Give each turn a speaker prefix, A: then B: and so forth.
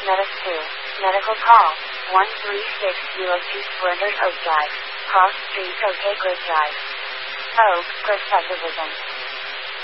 A: Medic 2. Medical call. 13602 Splendid Oak Drive. Cross Street, OK Grid Drive. Oak, Cliff Subdivision.